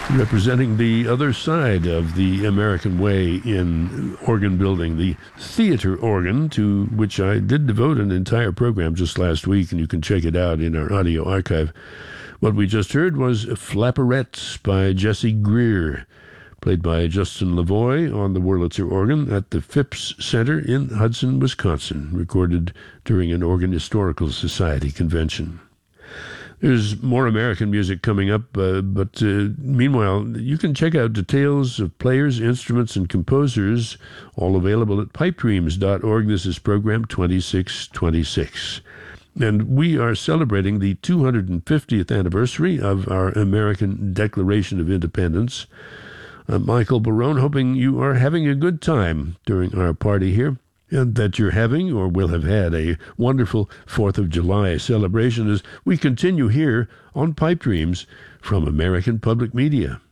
representing the other side of the American way in organ building, the theater organ, to which I did devote an entire program just last week, and you can check it out in our audio archive. What we just heard was Flapperettes by Jesse Greer, played by Justin Lavoie on the Wurlitzer organ at the Phipps Center in Hudson, Wisconsin, recorded during an Organ Historical Society convention. There's more American music coming up, but meanwhile, you can check out details of players, instruments, and composers, all available at pipedreams.org. This is program 2626. And we are celebrating the 250th anniversary of our American Declaration of Independence. I'm Michael Barone, hoping you are having a good time during our party here, and that you're having or will have had a wonderful 4th of July celebration as we continue here on Pipe Dreams from American Public Media.